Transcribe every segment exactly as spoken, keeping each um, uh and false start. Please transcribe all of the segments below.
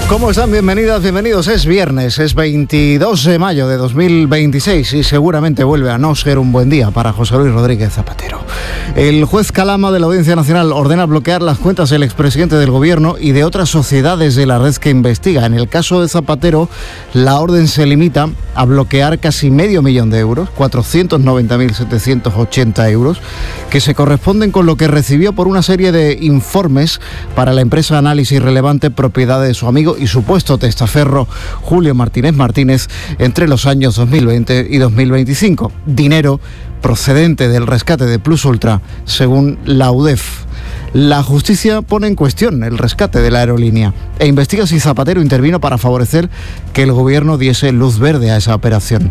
¿Cómo están? Bienvenidas, bienvenidos. Es viernes, es veintidós de mayo de dos mil veintiséis y seguramente vuelve a no ser un buen día para José Luis Rodríguez Zapatero. El juez Calama de la Audiencia Nacional ordena bloquear las cuentas del expresidente del Gobierno y de otras sociedades de la red que investiga. En el caso de Zapatero, la orden se limita a bloquear casi medio millón de euros, cuatrocientos noventa mil setecientos ochenta euros, que se corresponden con lo que recibió por una serie de informes para la empresa Análisis Relevante, propiedad de su amigo y supuesto testaferro Julio Martínez Martínez entre los años dos mil veinte y dos mil veinticinco. Dinero procedente del rescate de Plus Ultra, según la U D E F. La justicia pone en cuestión el rescate de la aerolínea e investiga si Zapatero intervino para favorecer que el gobierno diese luz verde a esa operación.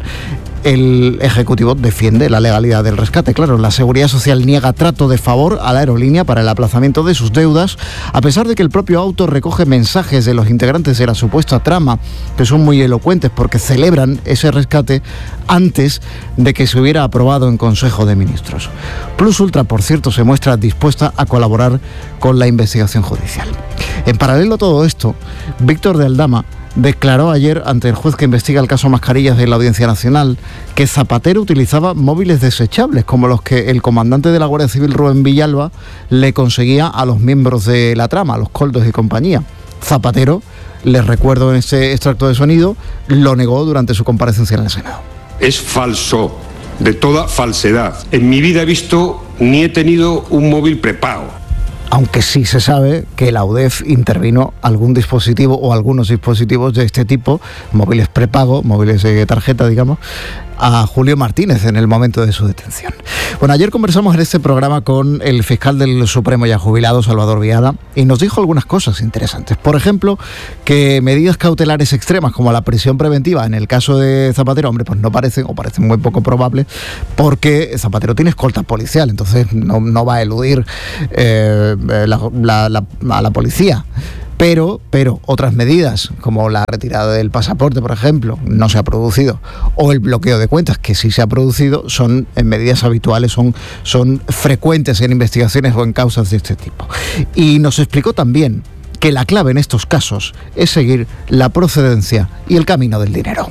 El Ejecutivo defiende la legalidad del rescate. Claro, la Seguridad Social niega trato de favor a la aerolínea para el aplazamiento de sus deudas, a pesar de que el propio auto recoge mensajes de los integrantes de la supuesta trama, que son muy elocuentes porque celebran ese rescate antes de que se hubiera aprobado en Consejo de Ministros. Plus Ultra, por cierto, se muestra dispuesta a colaborar con la investigación judicial. En paralelo a todo esto, Víctor de Aldama declaró ayer ante el juez que investiga el caso Mascarillas de la Audiencia Nacional que Zapatero utilizaba móviles desechables como los que el comandante de la Guardia Civil, Rubén Villalba, le conseguía a los miembros de la trama, a los Koldos y compañía. Zapatero, les recuerdo en este extracto de sonido, lo negó durante su comparecencia en el Senado. Es falso, de toda falsedad. En mi vida he visto ni he tenido un móvil prepago. Aunque sí se sabe que la U D E F intervino algún dispositivo o algunos dispositivos de este tipo, móviles prepago, móviles de tarjeta, digamos, a Julio Martínez en el momento de su detención. Bueno, ayer conversamos en este programa con el fiscal del Supremo ya jubilado, Salvador Viada, y nos dijo algunas cosas interesantes. Por ejemplo, que medidas cautelares extremas como la prisión preventiva en el caso de Zapatero, hombre, pues no parecen, o parecen muy poco probables, porque Zapatero tiene escolta policial, entonces no, no va a eludir eh, la, la, la, a la policía. Pero, pero otras medidas, como la retirada del pasaporte, por ejemplo, no se ha producido, o el bloqueo de cuentas, que sí se ha producido, son en medidas habituales, son, son frecuentes en investigaciones o en causas de este tipo. Y nos explicó también que la clave en estos casos es seguir la procedencia y el camino del dinero.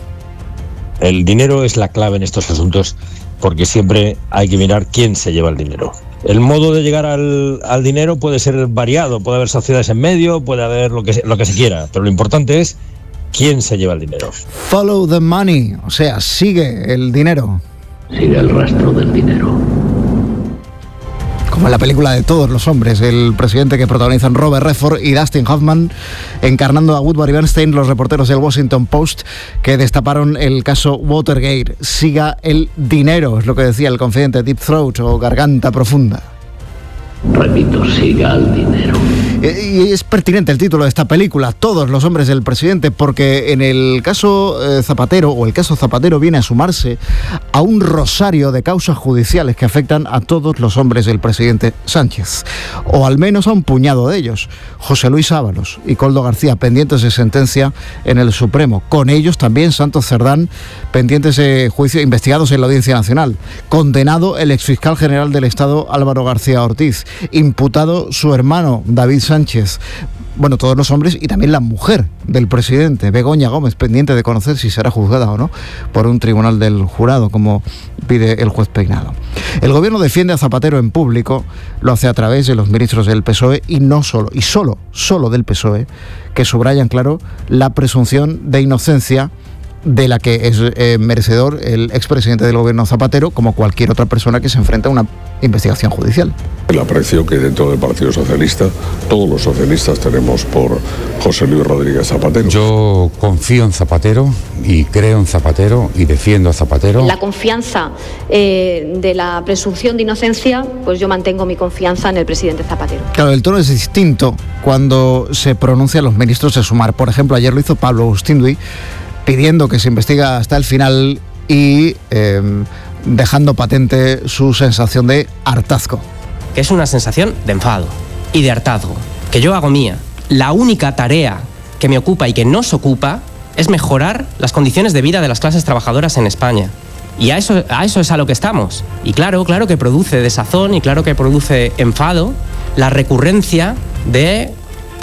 El dinero es la clave en estos asuntos, porque siempre hay que mirar quién se lleva el dinero. El modo de llegar al, al dinero puede ser variado, puede haber sociedades en medio, puede haber lo que, lo que se quiera, pero lo importante es quién se lleva el dinero. Follow the money, o sea, sigue el dinero. Sigue el rastro del dinero. Como en la película de Todos los hombres, el presidente que protagonizan Robert Redford y Dustin Hoffman, encarnando a Woodward y Bernstein, los reporteros del Washington Post que destaparon el caso Watergate. Siga el dinero, es lo que decía el confidente Deep Throat o Garganta Profunda. Repito, siga el dinero. Y es pertinente el título de esta película, Todos los hombres del presidente, porque en el caso eh, Zapatero, o el caso Zapatero, viene a sumarse a un rosario de causas judiciales que afectan a todos los hombres del presidente Sánchez, o al menos a un puñado de ellos. José Luis Ábalos y Koldo García, pendientes de sentencia en el Supremo. Con ellos también Santos Cerdán, pendientes de juicio, investigados en la Audiencia Nacional. Condenado el exfiscal general del Estado, Álvaro García Ortiz. Imputado su hermano, David Sánchez. Bueno, todos los hombres y también la mujer del presidente, Begoña Gómez, pendiente de conocer si será juzgada o no por un tribunal del jurado, como pide el juez Peinado. El gobierno defiende a Zapatero en público, lo hace a través de los ministros del P S O E y no solo, y solo, solo del P S O E, que subrayan, claro, la presunción de inocencia de la que es eh, merecedor el expresidente del gobierno Zapatero, como cualquier otra persona que se enfrenta a una investigación judicial. El aprecio que dentro del Partido Socialista todos los socialistas tenemos por José Luis Rodríguez Zapatero. Yo confío en Zapatero y creo en Zapatero y defiendo a Zapatero. La confianza eh, de la presunción de inocencia, pues yo mantengo mi confianza en el presidente Zapatero. Claro, el tono es distinto cuando se pronuncian los ministros de Sumar. Por ejemplo, ayer lo hizo Pablo Agustín Duy, pidiendo que se investiga hasta el final y eh, dejando patente su sensación de hartazgo. Que es una sensación de enfado y de hartazgo, que yo hago mía. La única tarea que me ocupa y que nos ocupa es mejorar las condiciones de vida de las clases trabajadoras en España. Y a eso, a eso es a lo que estamos. Y claro, claro que produce desazón y claro que produce enfado la recurrencia de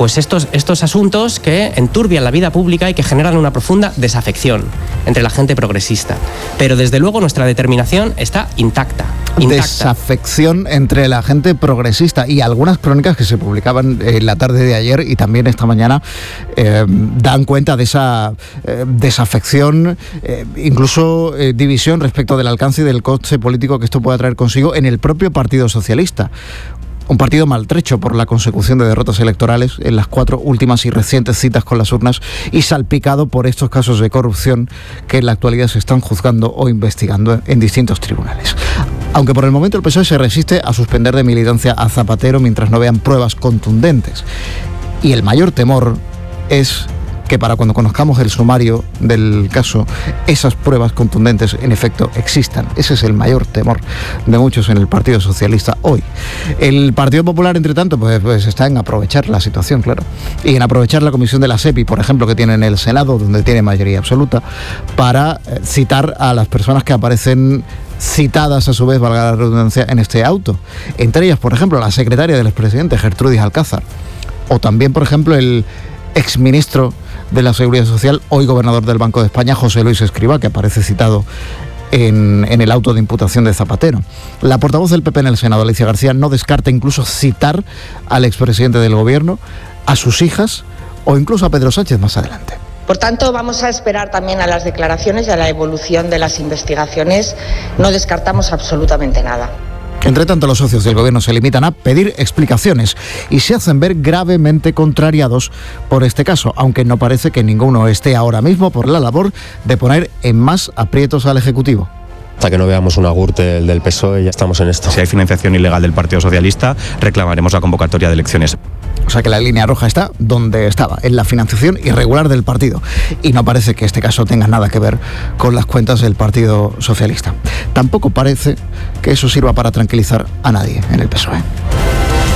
pues estos, estos asuntos que enturbian la vida pública y que generan una profunda desafección entre la gente progresista. Pero desde luego nuestra determinación está intacta. intacta. Desafección entre la gente progresista, y algunas crónicas que se publicaban en la tarde de ayer y también esta mañana eh, dan cuenta de esa eh, desafección, eh, incluso eh, división respecto del alcance y del coste político que esto pueda traer consigo en el propio Partido Socialista. Un partido maltrecho por la consecución de derrotas electorales en las cuatro últimas y recientes citas con las urnas y salpicado por estos casos de corrupción que en la actualidad se están juzgando o investigando en distintos tribunales. Aunque por el momento el P S O E se resiste a suspender de militancia a Zapatero mientras no vean pruebas contundentes. Y el mayor temor es que para cuando conozcamos el sumario del caso, esas pruebas contundentes en efecto existan. Ese es el mayor temor de muchos en el Partido Socialista hoy. El Partido Popular, entre tanto, pues, pues está en aprovechar la situación, claro, y en aprovechar la comisión de la SEPI, por ejemplo, que tiene en el Senado, donde tiene mayoría absoluta, para eh, citar a las personas que aparecen citadas a su vez, valga la redundancia, en este auto. Entre ellas, por ejemplo, la secretaria del expresidente, Gertrudis Alcázar, o también, por ejemplo, el exministro de la Seguridad Social, hoy gobernador del Banco de España, José Luis Escrivá, que aparece citado en, en el auto de imputación de Zapatero. La portavoz del P P en el Senado, Alicia García, no descarta incluso citar al expresidente del gobierno, a sus hijas o incluso a Pedro Sánchez más adelante. Por tanto, vamos a esperar también a las declaraciones y a la evolución de las investigaciones. No descartamos absolutamente nada. Entre tanto, los socios del gobierno se limitan a pedir explicaciones y se hacen ver gravemente contrariados por este caso, aunque no parece que ninguno esté ahora mismo por la labor de poner en más aprietos al Ejecutivo. Hasta que no veamos un agurte del, del P S O E, ya estamos en esto. Si hay financiación ilegal del Partido Socialista, reclamaremos la convocatoria de elecciones. O sea que la línea roja está donde estaba, en la financiación irregular del partido. Y no parece que este caso tenga nada que ver con las cuentas del Partido Socialista. Tampoco parece que eso sirva para tranquilizar a nadie en el P S O E.